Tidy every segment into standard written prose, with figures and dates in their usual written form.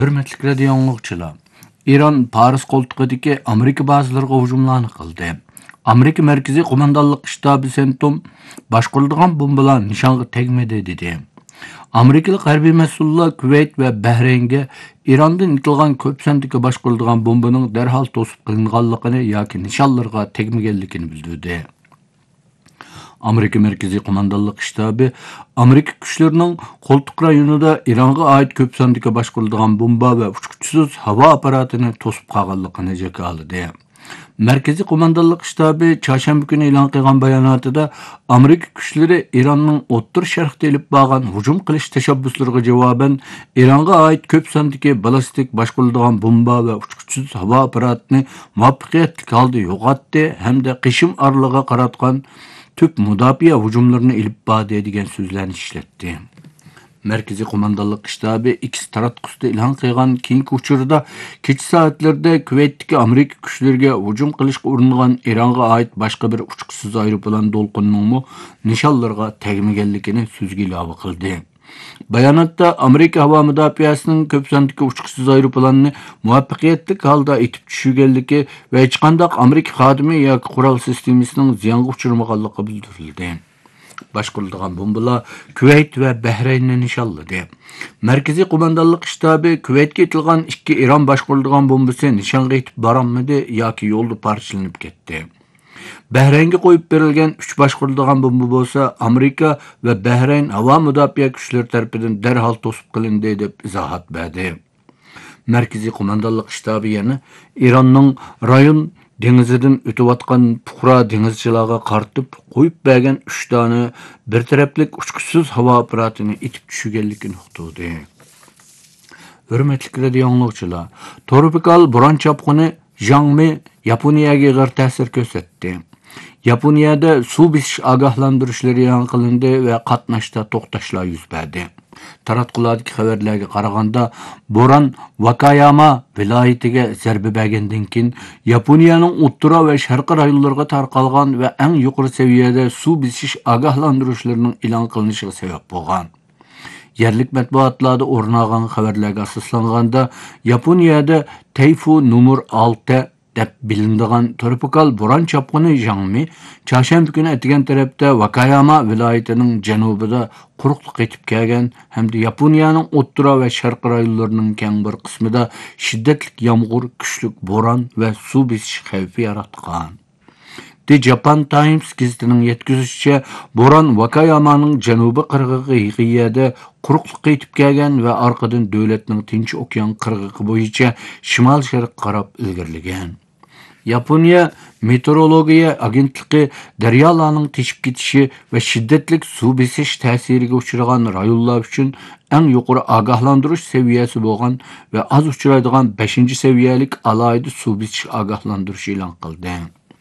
Hürmetlik radio anlıqçılar. İran Paris qo'ltig'idagi Amerika bazalariga hujumlarni qildi. Amerika Markaziy qo'mondonlik shtabi Centum boshqariladigan bombalar nishonga tegmadi dedi. Amerikalik harbiy mas'ullar Kuveyt va Bahraynga Irandan itilgan ko'p sondagi boshqariladigan bombaning darhol to'sib qilinganligini yoki nishonlarga tegmaganligini bildirdi. Amerika Merkezi Qo'mondonlik shtabi Amerika kuchlarining qo'ltiq rayonida Ironga oid ko'p sondagi boshqariladigan bomba va uchquchsiz havo apparatini to'sib qolganligini jaka oldi. Merkezi Qo'mondonlik shtabi chorshanba kuni e'lon qilgan bayonotida Amerika kuchlari Ironning o'ttir sharqda olib borgan hujum qilish tashabbuslariga javoban Ironga oid ko'p sondagi ballistik boshqariladigan bomba va uchquchsiz havo apparatini muvaffaqiyatli holda yo'qotdi hamda qishim orlig'iga qaratgan tüp müdafiə hücumlarını ilib badi degan so'zlarni ishlatdi. Merkezi Qo'mondonlik shtabi X taratqusida e'lon qilgan keyingi uchurda kecha soatlarda Kuveytdagi Amerika kuchlariga hujum qilishga uringan Ironga oid boshqa bir uchquchsiz aeroplan to'lqinining nishonlarga tegmaganligini so'zga ilova qildi. Bayonotda Amerika havo mudofaasining ko'p sondagi uchquchsiz aeroplanni muvaffaqiyatli holda etib tushirganligi va hech qanday Amerika xodimi yoki qurol sistemasining ziyonga uchramaganligi bildirildi. Boshqarilgan bombalar Kuveyt va Bahraynni nishonladi. Markaziy qo'mondonlik shtabi Kuveytga etilgan 2 Iron boshqarilgan bombasi nishonga yetib boramidi yoki yo'lda parchalanib ketdi. Bahraynga qo'yib berilgan 3 boshqarilgan bomba bo'lsa, Amerika va Bahrayn havo mudofaa kuchlari tomonidan darhol to'sib qilindi deb izohat berdi. Markaziy qo'mondonlik shtabi yana Ironning rayon dengizidan o'tayotgan puqra dengizchilarga qaratib qo'yib bergan 3 dona bir taraflik uchquchsiz havo apparatini etib tushirganligini uqtirdi. Hurmatli radio anglag'uchilar, tropikal bo'ron chopqini Jangmi Yaponiyaga g'ir ta'sir ko'rsatdi. Yaponiyada suv bisish ogohlantirishlari e'lon qilindi va qatnashda to'xtashlar yuz berdi. Taratqulardagi xabarlarga qaraganda, bo'ron Vakayama viloyatiga zarba bergandan keyin Yaponiyaning o'rta va sharqiy rayonlariga tarqalgan va eng yuqori saviyada suv bisish ogohlantirishlarining e'lon qilinishiga sabab bo'lgan. Yerlik matbuotlarda o'rin olgan xabarlarga asoslanganda, Yaponiyada Tayfu numur 6 deb bilinadigan tropikal bo'ron chopqini Jangmi chorshanba kuni atgan tarafda Vakayama viloyatining janubida quruqlik etib kelgan hamda Yaponiyaning o'rta va sharqiy rayonlarining keng bir qismida shiddatli yomg'ir, kuchli bo'ron va suv bisish xavfi yaratgan. The Japan Times gazetining yetkazishicha, bo'ron Vakayamaning janubiy qirg'og'i Higiyada quruqlik etib kelgan va orqadan davlatning Tinch okean qirg'og'i bo'yicha shimol-sharqqa qarab ilgirlagan. Yaponiya meteorologiya agentligi daryolarning teshib ketishi va shiddatli suv bisish ta'siriga uchragan rayonlar uchun eng yuqori ogohlantirish saviyasi bo'lgan va az uchraydigan 5-saviyalik alohida suv bisish ogohlantirishi e'lon qildi.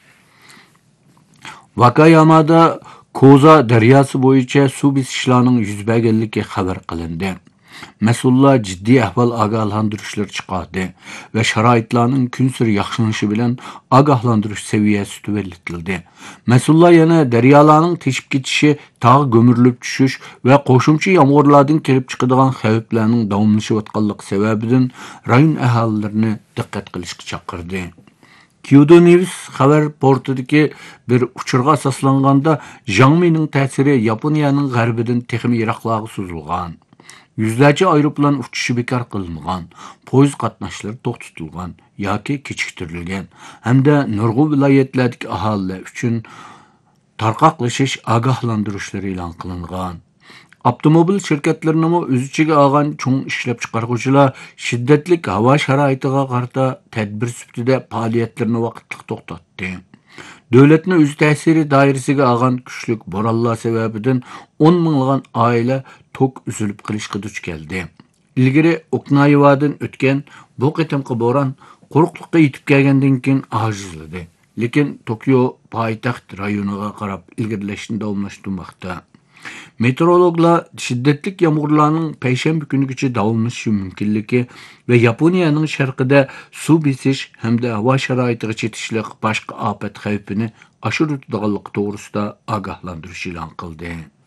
Vakayamada Koza daryosi bo'yicha suv bisishlarning yuz berganligi xabar qilindi. Mas'ullar jiddiy ahvol ogohlantirishlar chiqardi va sharoitlarning kun sari yaxshilanishi bilan ogohlantirish saviyasi tuvallitildi. Mas'ullar yana daryolarning teshib ketishi, tog' go'mirilib tushish va qo'shimcha yomg'irlardan kelib chiqadigan xavflarning davomlashayotganligi sababidan rayon aholilarini diqqat qilishga chaqirdi. Kyodo News xabar portidagi bir uchurga asoslanganda, Jangmining ta'siri Yaponiyaning g'arbidan texmi yiroqlarga suzilgan. Yüzlerce aeroplan uçuşu bekar kılıngan, poyez qatnaşları to'xtatilgan yoki kechiktirilgan hamda nurg'un viloyatlardagi aholilar uchun tarqoqlashish ogohlantirishlari e'lon qilingan. Avtomobil shirkatlarining o'z ichiga olgan cho'ng ishlab chiqaruvchilar shiddatli havo sharoitiga qarata tadbir sifatida faoliyatlarini vaqtli to'xtatdi. Davlatning o'z ta'siri doirasiga olgan kuchli bo'ronlar sababidan 10 minglagan oila tok uzilib qilishga duch keldi. Ilgari Okinawadan o'tgan bu qitimqi bo'ron quruqlikqa yetib kelgandan keyin ojizladi. Lekin Tokio poytaxt rayoniga qarab ilgirlashni davomlashtirmoqda. Meteorologlar shiddatli yomg'irlarning payshanba kunigacha davomlashishi mumkinligi va Yaponiyaning sharqida suv bisish hamda havo sharoitiga chetishliq boshqa ofat xavfini oshiradiganligi to'g'risida ogohlantirish e'lon qildi.